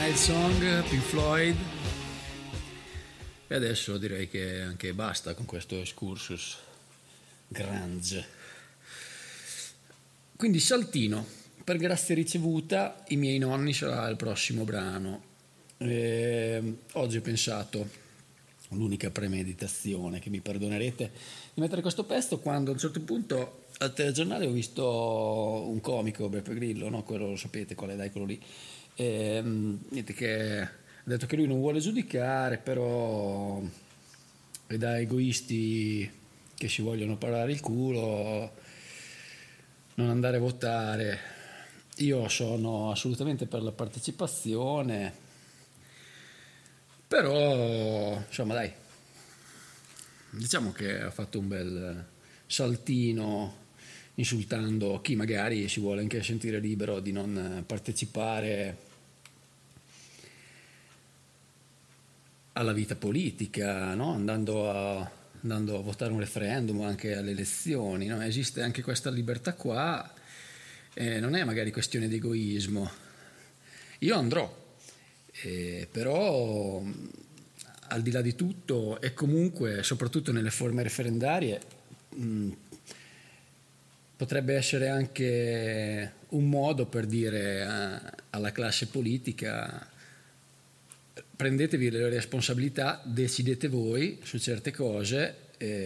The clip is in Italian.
Hillsong, Pink Floyd. E adesso direi che anche basta con questo excursus grunge. Quindi saltino, per grazia ricevuta I miei nonni sarà il prossimo brano. Oggi ho pensato, l'unica premeditazione che mi perdonerete, di mettere questo pezzo quando a un certo punto al telegiornale ho visto un comico, Beppe Grillo, no? Quello lo sapete qual è, dai, quello lì. Niente, che ha detto che lui non vuole giudicare, però è da egoisti che si vogliono parare il culo non andare a votare. Io sono assolutamente per la partecipazione, però insomma dai, diciamo che ha fatto un bel saltino insultando chi magari si vuole anche sentire libero di non partecipare alla vita politica, no? andando a votare un referendum, anche alle elezioni, no? Esiste anche questa libertà qua, non è magari questione di egoismo. Io andrò, però al di là di tutto e comunque soprattutto nelle forme referendarie potrebbe essere anche un modo per dire alla classe politica: prendetevi le responsabilità, decidete voi su certe cose,